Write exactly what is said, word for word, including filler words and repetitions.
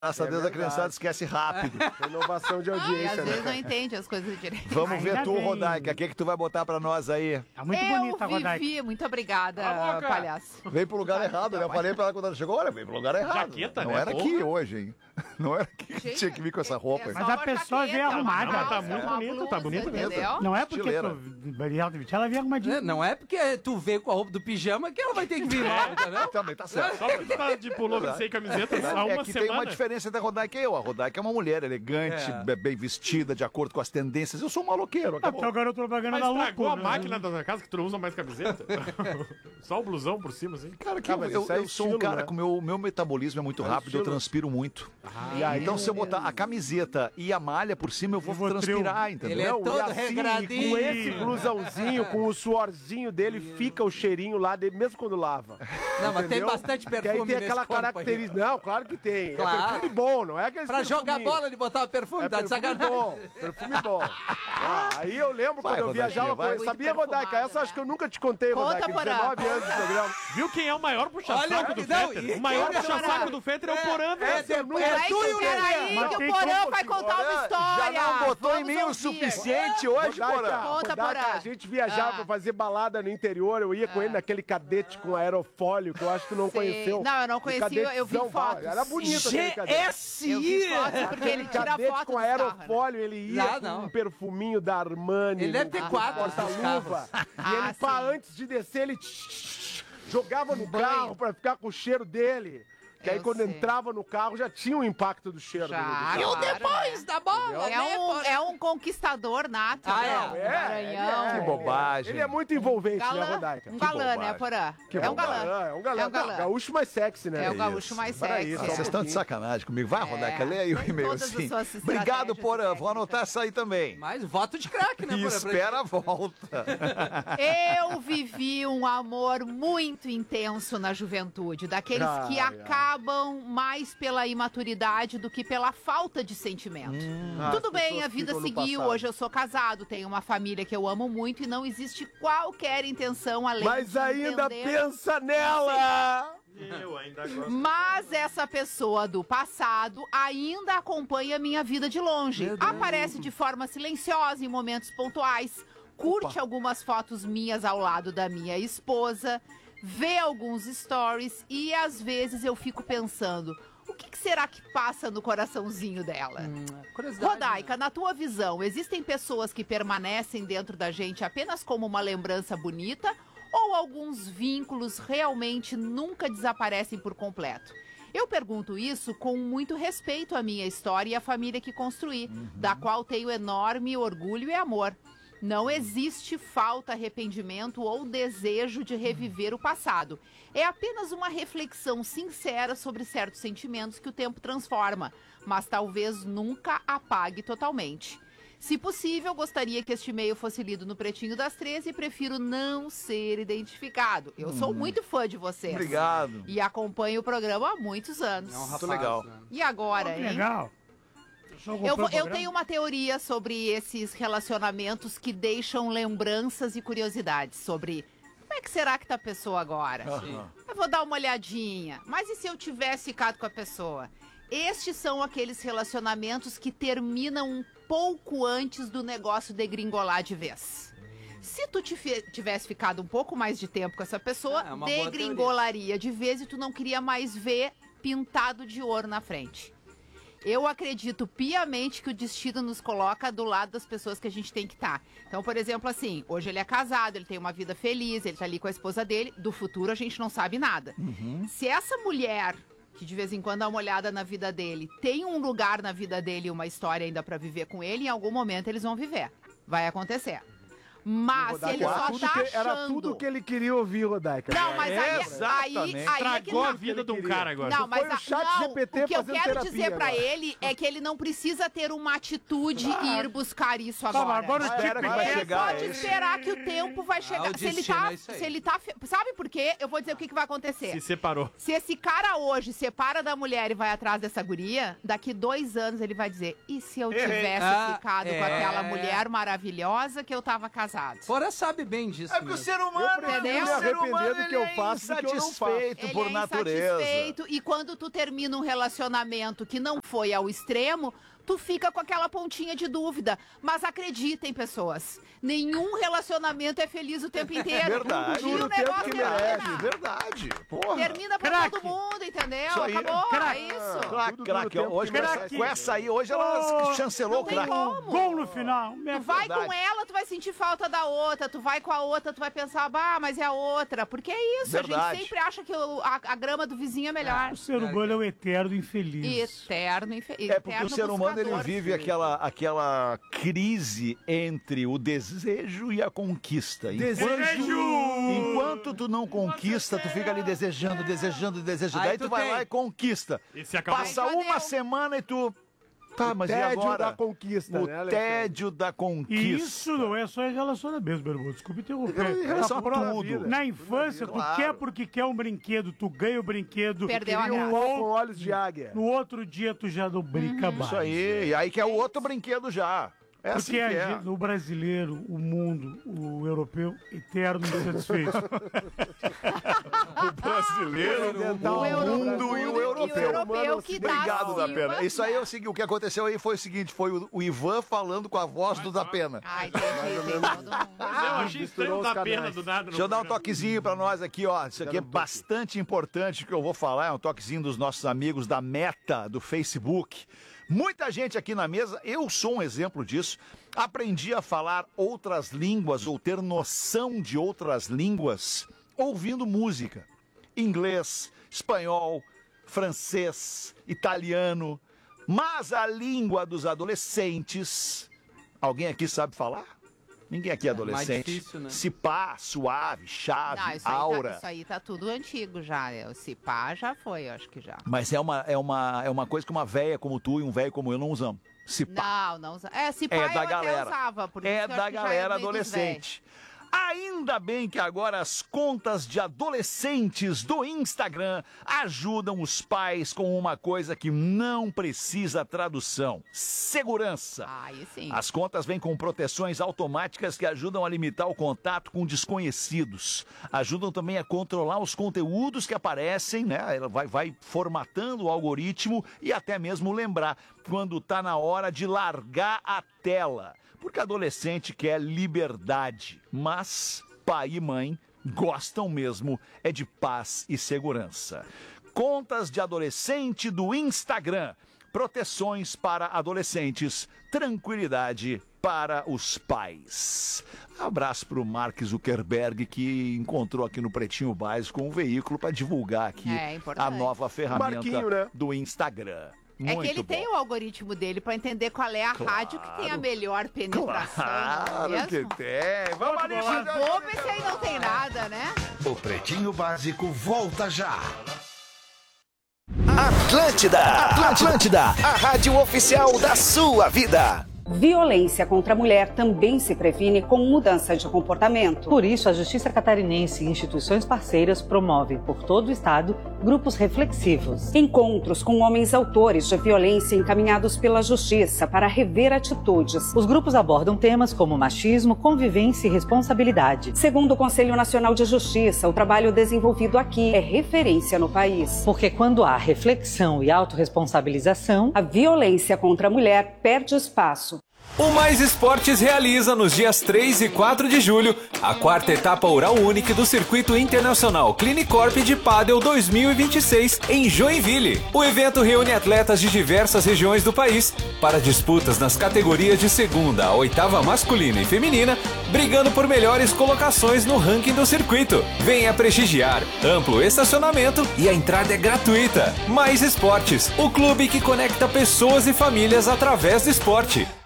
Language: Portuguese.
Graças a Deus, a criançada esquece rápido. Renovação de audiência. E às vezes né? não entende as coisas direito. Vamos ver Ainda tu, bem. Rodaica. O que, que tu vai botar pra nós aí? É muito Eu bonita a Rodaica. vivi, muito obrigada, Cala a boca. palhaço. Veio pro lugar errado, né? Eu falei pra ela quando ela chegou, olha, veio pro lugar errado. Jaqueta, Não né? era Porra. aqui hoje, hein? Não era aqui que Gente, tinha que vir com essa roupa. é hein? só Mas a uma pessoa jaqueta, veio uma arrumada. calça, Tá muito uma bonita, blusa, tá bonita mesmo. entendeu? Não é porque Estileira. tu... ela veio arrumadinha. É, não é porque tu veio com a roupa do pijama que ela vai ter que vir lá, entendeu? Também tá certo. Só porque tu tá de pullover sem camiseta há É uma que tem uma semana. diferença entre a Rodaica e eu. A Rodaica é uma mulher elegante, É. bem vestida, de acordo com as tendências. Eu sou um maloqueiro, Ah, acabou. porque o garoto propaganda Mas da estragou loucura. a máquina da tua casa que tu não usa mais camiseta? Só o blusão por cima, assim. Cara, que Ah, eu, mas eu, isso é eu sou um estilo, cara né? com o meu, meu metabolismo é muito É rápido, eu estilo. transpiro muito. E aí, Então, se eu botar a camiseta e a malha por cima, eu vou Rivotril. transpirar, entendeu? Ele é Não, todo e assim, regradinho. com esse blusãozinho, com o suorzinho dele, fica o cheirinho lá dele, mesmo quando lava. Não, mas tem Entendeu? bastante Que aí perfume tem nesse aquela corpo aí. característica. Não, claro que tem. Claro. É perfume bom, não é aquele Pra jogar bola, ele botava perfume, É tá de perfume sacanagem. bom, perfume bom. Ah, aí eu lembro Vai, quando eu Rodaica, viajava vai. com... Sabia, Muito Rodaica? perfumada, Essa acho né? que eu nunca te contei, Conta, Rodaica. Porã. dezenove anos de programa. Viu quem é o maior puxa-saco Olha, do não, Fetter? e- O maior olha, puxa-saco Porã. do Fetter é o É, Porã, é, velho. de- nunca- é Peraí, tu e o peraí, Lelê. Mas que o tem Porã como, vai contar uma história. Já não botou em Vamos mim o ouvir. suficiente hoje, Rodaica, Porã. Conta, Rodaica, Porã. a gente viajava Ah. pra fazer balada no interior, eu ia com ele naquele cadete com aerofólio, que eu acho que tu não Sim. conheceu. Não, eu não Um conhecia, eu vi cadetezão, fotos. Era bonito aquele cadete. Eu vi G S I! fotos porque ele tira Cadete foto com dos carros, né? aerofólio, ele ia Não, com não. um perfuminho da Armani. Ele deve ter no quatro dos porta-luva. carros. E ele, Ah, pá, sim. antes de descer, ele jogava no banho. carro pra ficar com o cheiro dele. Que aí Eu quando sei. entrava no carro já tinha o impacto do cheiro Já. dele. E o Claro, depois né? da bola, É né, um, Porã? é um conquistador nato. Ah, né? é? Um É, Garanhão. ele é, Que bobagem. Ele é muito envolvente, né, Galã, Rodaica? um galã, né, bobagem. Porã? Que É um bobagem. galã. É um galã. É um galã. Gaúcho mais sexy, né? É o gaúcho Isso. mais Para sexy. isso, Ah, é. vocês estão de sacanagem comigo. Vai, É. Rodaica, lê aí o e-mail Todas as assim. suas Obrigado, estratégias Porã. Vou técnicas. anotar essa aí também. Mas voto de craque, né, E Porã? espera a volta. Eu vivi um amor muito intenso na juventude, daqueles que Ai, ai. acabam mais pela imaturidade do que pela falta de sentimento. Tudo As bem, pessoas a vida ficam no seguiu, passado. hoje eu sou casado, tenho uma família que eu amo muito e não existe qualquer intenção além Mas de ainda entender. pensa nela! Eu ainda gosto. Mas essa pessoa do passado ainda acompanha minha vida de longe. Aparece de forma silenciosa em momentos pontuais, curte algumas fotos minhas ao lado da minha esposa, vê alguns stories e às vezes eu fico pensando, o que, que será que passa no coraçãozinho dela? Curiosidade, Rodaica, na tua visão, existem pessoas que permanecem dentro da gente apenas como uma lembrança bonita ou alguns vínculos realmente nunca desaparecem por completo? Eu pergunto isso com muito respeito à minha história e à família que construí, da qual tenho enorme orgulho e amor. Não existe falta, arrependimento ou desejo de reviver o passado. É apenas uma reflexão sincera sobre certos sentimentos que o tempo transforma, mas talvez nunca apague totalmente. Se possível, gostaria que este e-mail fosse lido no Pretinho das treze e prefiro não ser identificado. Eu sou muito fã de vocês. Obrigado. E acompanho o programa há muitos anos. É um Muito rapaz, legal. né? E agora, Que hein? legal. Só Eu, comprou vou- o eu programa? tenho uma teoria sobre esses relacionamentos que deixam lembranças e curiosidades sobre como é que será que tá a pessoa agora. Eu vou dar uma olhadinha. Mas e se eu tivesse ficado com a pessoa? Estes são aqueles relacionamentos que terminam um pouco antes do negócio degringolar de vez. Se tu tive- tivesse ficado um pouco mais de tempo com essa pessoa, Ah, é uma boa degringolaria de vez e tu não queria mais ver pintado de ouro na frente. Eu acredito piamente que o destino nos coloca do lado das pessoas que a gente tem que estar. Então, por exemplo, assim, hoje ele é casado, ele tem uma vida feliz, ele tá ali com a esposa dele. Do futuro a gente não sabe nada. Se essa mulher, que de vez em quando dá uma olhada na vida dele, tem um lugar na vida dele, uma história ainda pra viver com ele, em algum momento eles vão viver. Vai acontecer. Mas se ele era, só tudo tá que, achando... era tudo que ele queria ouvir, Rodaica. Não, mas aí, aí, Exatamente. aí é que Estragou tá. a vida de um cara agora. Não, mas foi o a- chat não, G P T o que eu fazendo quero terapia dizer pra agora. ele é que ele não precisa ter uma atitude e ir buscar isso Tá, mas agora. agora o Espera tipo que vai Ele chegar, pode é isso. esperar que o tempo vai chegar. o se ele destino tá, é isso aí. se ele tá, fe- sabe por quê? Eu vou dizer o que, que vai acontecer. Se separou. Se esse cara hoje separa da mulher e vai atrás dessa guria, daqui dois anos ele vai dizer: e se eu tivesse Ah, ficado com é. aquela mulher maravilhosa que eu tava casado? casado. Fora sabe bem disso. É porque o mesmo. ser humano, Eu prefiro Entendeu? o me ser arrepender humano, do que ele eu é faço do que eu não faço. insatisfeito Ele por é natureza. insatisfeito, e quando tu termina um relacionamento que não foi ao extremo, tu fica com aquela pontinha de dúvida. Mas acreditem, pessoas, nenhum relacionamento é feliz o tempo inteiro. Verdade. Um dia Dura o o tempo negócio que termina. merece. Verdade. Porra. Termina pra Craque. todo mundo, entendeu? Isso aí. Acabou, Craque. é isso. Craque, Tudo craque. dura o Hoje, tempo com que essa, merece. com essa aí, hoje ela Oh, chancelou o não tem craque. como. Gol no final. Tu vai Verdade. com ela, tu vai sentir falta da outra. Tu vai com a outra, tu vai pensar, bah, mas é a outra. Porque é isso, a Verdade. gente sempre acha que o- a, a grama do vizinho é melhor. O ser humano é o eterno infeliz. Eterno, infe... É porque o ser humano ele buscador. vive aquela, aquela crise entre o desejo e a conquista. Desejo! Enquanto tu não conquista, tu fica ali desejando, desejando, desejando. Aí Daí tu tu vai tem. lá e conquista. Esse acabou. Passa Aí, uma cadê o- semana e tu... Tá, mas e Tédio agora? da conquista, O né, Alexandre? tédio da conquista. E isso não é só em relacionamento, meu irmão. Desculpa interromper. Em relação a Na pro- tudo. Na infância, tu Claro. quer porque quer um brinquedo, tu ganha o brinquedo. Perdeu a e graça. o Com outro, olhos de águia. no outro dia tu já não brinca mais. Isso aí. E aí que é o outro brinquedo já. É assim Porque que a é. gente- o brasileiro, o mundo, o europeu, eterno insatisfeito. O brasileiro, Ocidental, o euro- mundo e o europeu. europeu que dá Obrigado, da acima. Pena. Isso aí é o seguinte, o que aconteceu aí foi o seguinte, foi o, o Ivan falando com a voz do da Pena. Ai, entendi, tem todo mundo. Eu achei estranho Misturou da os pena canais. do nada. no Deixa eu dar um programa. toquezinho pra nós aqui, ó. Isso aqui é bastante importante que eu vou falar, é um toquezinho dos nossos amigos da Meta, do Facebook. Muita gente aqui na mesa, eu sou um exemplo disso. Aprendi a falar outras línguas ou ter noção de outras línguas ouvindo música. Inglês, espanhol, francês, italiano. Mas a língua dos adolescentes, alguém aqui sabe falar? Ninguém aqui é adolescente. difícil, né? Se pá, suave, chave, Não, isso aí, aura. tá, isso aí tá tudo antigo já. O Cipá já foi, eu acho que já. Mas é uma, é, uma, é uma coisa que uma véia como tu e um velho como eu não usamos. Se pá. Não, não usa. É, Cipá É eu da até galera. usava. Por isso É que eu da acho que já galera meio dos adolescente. Ainda bem que agora as contas de adolescentes do Instagram ajudam os pais com uma coisa que não precisa tradução: segurança. velhos. Aí sim. As contas vêm com proteções automáticas que ajudam a limitar o contato com desconhecidos. Ajudam também a controlar os conteúdos que aparecem, né? Ela vai, vai formatando o algoritmo e até mesmo lembrar quando está na hora de largar a tela. Porque adolescente quer liberdade, mas pai e mãe gostam mesmo é de paz e segurança. Contas de adolescente do Instagram. Proteções para adolescentes, tranquilidade para os pais. Abraço para o Mark Zuckerberg, que encontrou aqui no Pretinho Básico um veículo para divulgar aqui É, importante. a nova ferramenta Marquinho, né? do Instagram. É Muito que ele bom. tem o algoritmo dele pra entender qual é a rádio que tem a melhor penetração, não Claro é que mesmo? tem. Vamos ali, De fazer- bobo esse aí não tem nada, né? O Pretinho Básico volta já. Atlântida, Atlântida, a rádio oficial da sua vida. Violência contra a mulher também se previne com mudança de comportamento. Por isso, a Justiça Catarinense e instituições parceiras promovem por todo o estado grupos reflexivos. Encontros com homens autores de violência encaminhados pela Justiça para rever atitudes. Os grupos abordam temas como machismo, convivência e responsabilidade. Segundo o Conselho Nacional de Justiça, o trabalho desenvolvido aqui é referência no país. Porque quando há reflexão e autorresponsabilização, A violência contra a mulher perde espaço. O Mais Esportes realiza nos dias três e quatro de julho a quarta etapa Oral Unique do Circuito Internacional Clinicorp de Pádel dois mil e vinte e seis em Joinville. O evento reúne atletas de diversas regiões do país para disputas nas categorias de segunda a oitava masculina e feminina, brigando por melhores colocações no ranking do circuito. Venha prestigiar, amplo estacionamento e a entrada é gratuita. Mais Esportes, o clube que conecta pessoas e famílias através do esporte.